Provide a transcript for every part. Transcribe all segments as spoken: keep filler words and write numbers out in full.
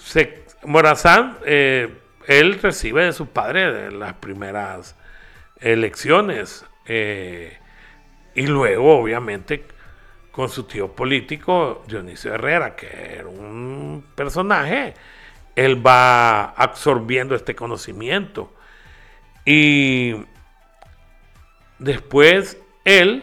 se, Morazán, eh, él recibe de su padre de las primeras elecciones eh, y luego, obviamente, con su tío político, Dionisio Herrera, que era un personaje, él va absorbiendo este conocimiento. Y después él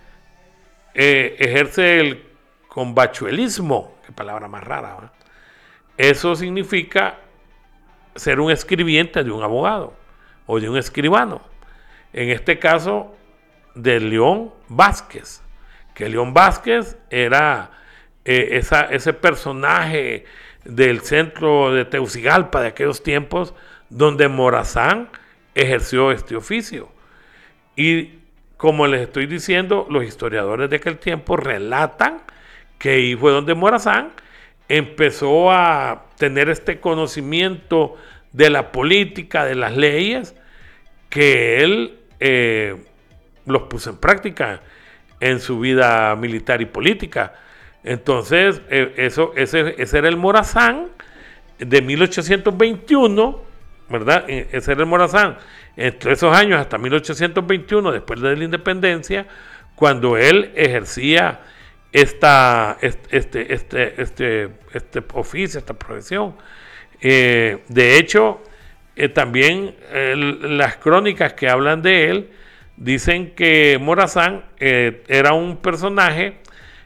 eh, ejerce el combachuelismo, qué palabra más rara, ¿verdad? Eso significa ser un escribiente de un abogado o de un escribano. En este caso, de León Vázquez, que León Vázquez era eh, esa, ese personaje del centro de Tegucigalpa de aquellos tiempos, donde Morazán ejerció este oficio. Y como les estoy diciendo, los historiadores de aquel tiempo relatan que ahí fue donde Morazán empezó a tener este conocimiento de la política, de las leyes, que él eh, los puso en práctica en su vida militar y política. Entonces, eh, eso, ese, ese era el Morazán de mil ochocientos veintiuno, ¿verdad? Ese era el Morazán entre esos años hasta mil ochocientos veintiuno, después de la independencia, cuando él ejercía esta, este, este, este, este oficio, esta profesión. Eh, de hecho, eh, también eh, las crónicas que hablan de él dicen que Morazán eh, era un personaje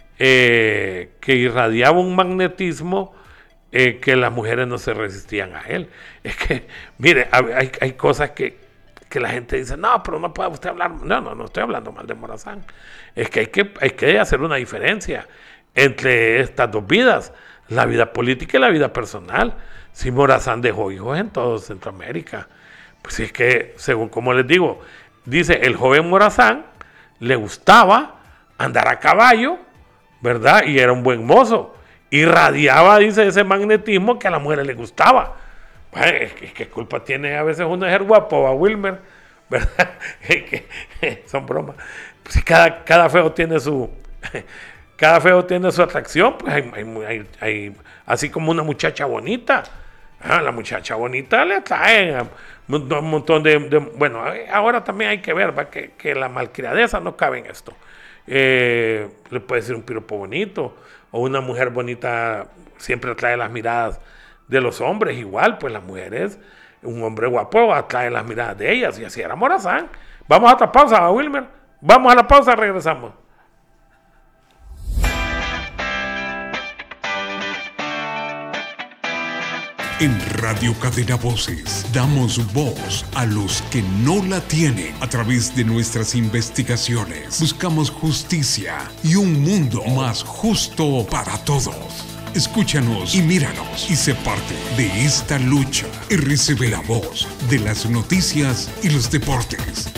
eh, que irradiaba un magnetismo eh, que las mujeres no se resistían a él. Es que, mire, hay, hay cosas que, que la gente dice, no, pero no puede usted hablar. No, no, no estoy hablando mal de Morazán. Es que hay que, hay que hacer una diferencia entre estas dos vidas, la vida política y la vida personal. Si Morazán dejó hijos en todo Centroamérica, pues es que, según como les digo, dice, el joven Morazán le gustaba andar a caballo, ¿verdad? Y era un buen mozo. Irradiaba, dice, ese magnetismo que a las mujeres les gustaba. Bueno, es que, ¿qué culpa tiene a veces uno de ser guapo, a Wilmer? ¿Verdad? Son bromas. Pues cada, cada feo tiene su... Cada feo tiene su atracción. Pues hay, hay, hay, hay así como una muchacha bonita. Ah, la muchacha bonita le trae un, un montón de, de... Bueno, ahora también hay que ver, ¿va? Que, que la malcriadeza no cabe en esto. Eh, le puede decir un piropo bonito, o una mujer bonita siempre atrae las miradas de los hombres. Igual, pues las mujeres, un hombre guapo atrae las miradas de ellas, y así era Morazán. Vamos a otra pausa, Wilmer. Vamos a la pausa, regresamos. En Radio Cadena Voces damos voz a los que no la tienen. A través de nuestras investigaciones buscamos justicia y un mundo más justo para todos. Escúchanos y míranos y sé parte de esta lucha. R C B, la voz de las noticias y los deportes.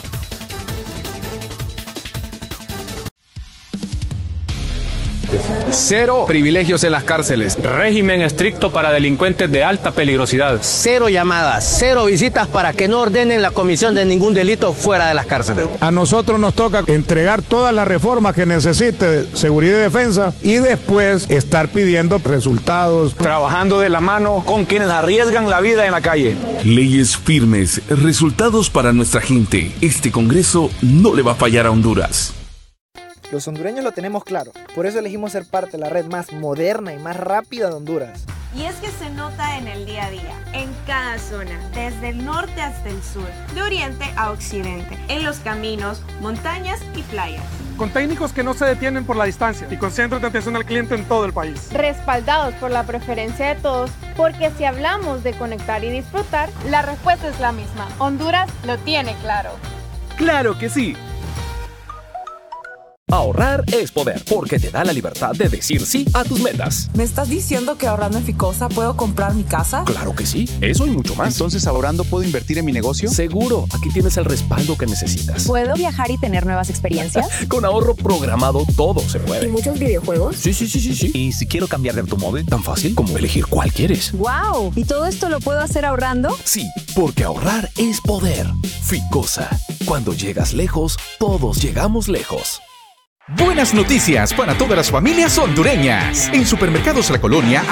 Cero privilegios en las cárceles. Régimen estricto para delincuentes de alta peligrosidad. Cero llamadas, cero visitas para que no ordenen la comisión de ningún delito fuera de las cárceles. A nosotros nos toca entregar todas las reformas que necesite seguridad y defensa y después estar pidiendo resultados. Trabajando de la mano con quienes arriesgan la vida en la calle. Leyes firmes, resultados para nuestra gente. Este Congreso no le va a fallar a Honduras. Los hondureños lo tenemos claro, por eso elegimos ser parte de la red más moderna y más rápida de Honduras. Y es que se nota en el día a día, en cada zona, desde el norte hasta el sur, de oriente a occidente, en los caminos, montañas y playas. Con técnicos que no se detienen por la distancia y con centros de atención al cliente en todo el país. Respaldados por la preferencia de todos, porque si hablamos de conectar y disfrutar, la respuesta es la misma. Honduras lo tiene claro. ¡Claro que sí! Ahorrar es poder, porque te da la libertad de decir sí a tus metas. ¿Me estás diciendo que ahorrando en Ficosa puedo comprar mi casa? Claro que sí, eso y mucho más. Entonces, ¿ahorrando puedo invertir en mi negocio? Seguro, aquí tienes el respaldo que necesitas. ¿Puedo viajar y tener nuevas experiencias? Con ahorro programado todo se puede. ¿Y muchos videojuegos? Sí, sí, sí, sí, sí. Y si quiero cambiar de automóvil, tan fácil como elegir cuál quieres. ¡Wow! ¿Y todo esto lo puedo hacer ahorrando? Sí, porque ahorrar es poder. Ficosa, cuando llegas lejos, todos llegamos lejos. Buenas noticias para todas las familias hondureñas. En Supermercados La Colonia